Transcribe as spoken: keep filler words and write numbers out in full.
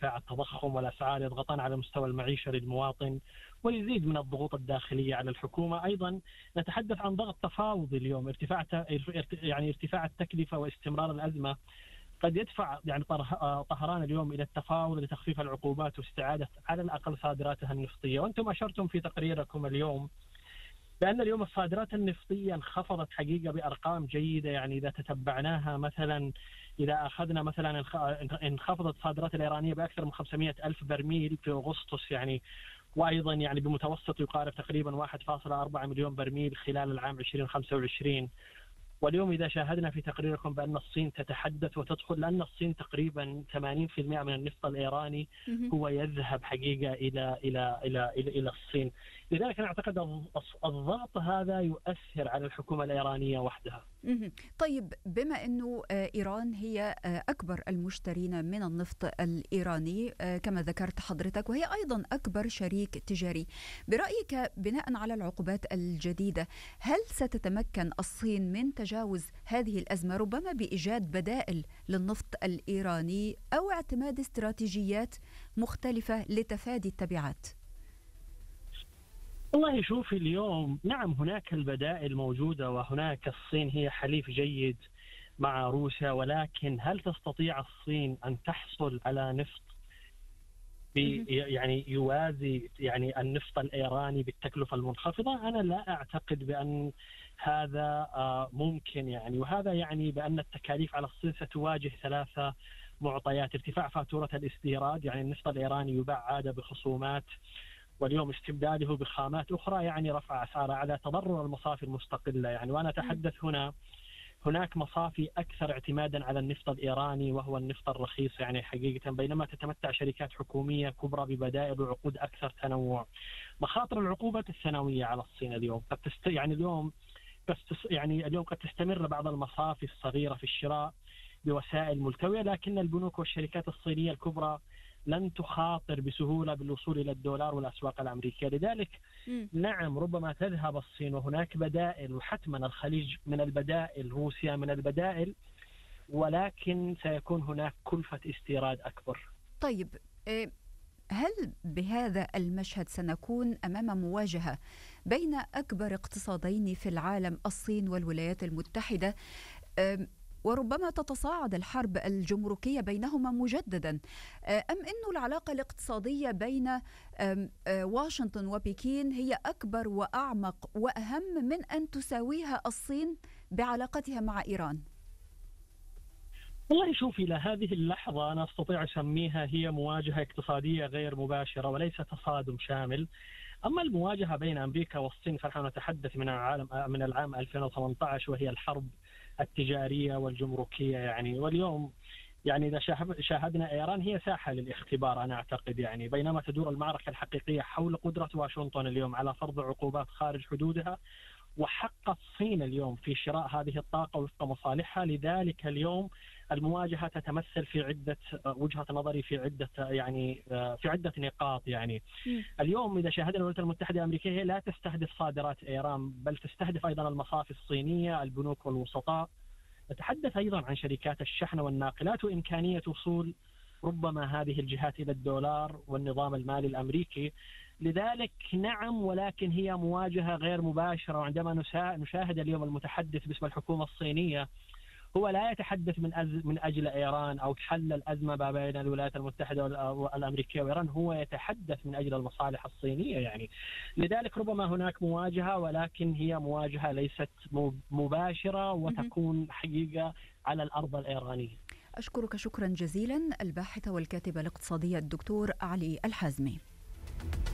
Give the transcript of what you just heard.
ارتفاع التضخم والأسعار يضغطان على مستوى المعيشة للمواطن ويزيد من الضغوط الداخلية على الحكومة. أيضا نتحدث عن ضغط تفاوضي اليوم، ارتفاع يعني ارتفاع التكلفة واستمرار الأزمة قد يدفع يعني طهران اليوم إلى التفاوض لتخفيف العقوبات واستعادة على الأقل صادراتها النفطية. وأنتم أشرتم في تقريركم اليوم بأن اليوم الصادرات النفطية انخفضت حقيقة بأرقام جيدة. يعني إذا تتبعناها مثلا، إذا أخذنا مثلا انخفضت الصادرات الإيرانية بأكثر من خمسمائة ألف برميل في أغسطس، يعني وأيضا يعني بمتوسط يقارب تقريبا واحد فاصلة أربعة مليون برميل خلال العام ألفين وخمسة وعشرين. واليوم إذا شاهدنا في تقريركم بأن الصين تتحدث وتدخل، لأن الصين تقريبا ثمانين بالمئة من النفط الإيراني هو يذهب حقيقة إلى إلى إلى إلى, إلى الصين. لذلك أنا أعتقد الضغط هذا يؤثر على الحكومة الإيرانية وحدها. طيب، بما أنه إيران هي أكبر المشترين من النفط الإيراني كما ذكرت حضرتك، وهي أيضا أكبر شريك تجاري، برأيك بناء على العقوبات الجديدة هل ستتمكن الصين من تجاوز هذه الأزمة، ربما بإيجاد بدائل للنفط الإيراني أو اعتماد استراتيجيات مختلفة لتفادي التبعات؟ والله شوفي، اليوم نعم هناك البدائل موجودة، وهناك الصين هي حليف جيد مع روسيا، ولكن هل تستطيع الصين أن تحصل على نفط يعني يوازي يعني النفط الإيراني بالتكلفة المنخفضة؟ أنا لا أعتقد بأن هذا ممكن يعني. وهذا يعني بأن التكاليف على الصين ستواجه ثلاثة معطيات: ارتفاع فاتورة الاستيراد، يعني النفط الإيراني يباع عادة بخصومات واليوم استبداله بخامات أخرى يعني رفع أسعاره، على تضرر المصافي المستقلة يعني. وأنا أتحدث هنا هناك مصافي أكثر اعتمادا على النفط الإيراني وهو النفط الرخيص يعني حقيقة، بينما تتمتع شركات حكومية كبرى ببدائل وعقود أكثر تنوع. مخاطر العقوبات السنوية على الصين اليوم قد تست... يعني اليوم يعني اليوم قد تستمر بعض المصافي الصغيرة في الشراء بوسائل ملتوية، لكن البنوك والشركات الصينية الكبرى لن تخاطر بسهولة بالوصول إلى الدولار والأسواق الأمريكية. لذلك م. نعم ربما تذهب الصين وهناك بدائل، وحتما الخليج من البدائل، روسيا من البدائل، ولكن سيكون هناك كلفة استيراد أكبر. طيب، هل بهذا المشهد سنكون أمام مواجهة بين أكبر اقتصادين في العالم، الصين والولايات المتحدة، وربما تتصاعد الحرب الجمركية بينهما مجددا، أم أن العلاقة الاقتصادية بين واشنطن وبكين هي أكبر وأعمق وأهم من أن تساويها الصين بعلاقتها مع إيران؟ والله شوفي، إلى هذه اللحظة أنا أستطيع أسميها هي مواجهة اقتصادية غير مباشرة وليس تصادم شامل. أما المواجهة بين أمريكا والصين فنحن نتحدث من العالم من العام ألفين وثمانية عشر، وهي الحرب التجارية والجمركية يعني. واليوم يعني إذا شاهدنا إيران هي ساحة للاختبار أنا أعتقد يعني، بينما تدور المعركة الحقيقية حول قدرة واشنطن اليوم على فرض عقوبات خارج حدودها وحق الصين اليوم في شراء هذه الطاقة وفق مصالحها. لذلك اليوم المواجهة تتمثل في عدة وجهة نظري في عدة يعني في عدة نقاط يعني. م. اليوم إذا شاهدنا الولايات المتحدة الأمريكية هي لا تستهدف صادرات إيران، بل تستهدف أيضا المصافي الصينية، البنوك والوسطاء. نتحدث أيضا عن شركات الشحن والناقلات وإمكانية وصول ربما هذه الجهات إلى الدولار والنظام المالي الأمريكي. لذلك نعم، ولكن هي مواجهة غير مباشرة. وعندما نشاهد اليوم المتحدث باسم الحكومة الصينية هو لا يتحدث من أز... من أجل إيران أو حل الأزمة ما بين الولايات المتحدة والأمريكية وإيران، هو يتحدث من أجل المصالح الصينية يعني. لذلك ربما هناك مواجهة، ولكن هي مواجهة ليست مباشرة وتكون حقيقة على الأرض الإيرانية. أشكرك شكرا جزيلا الباحثة والكاتبة الاقتصادية الدكتور علي الحازمي.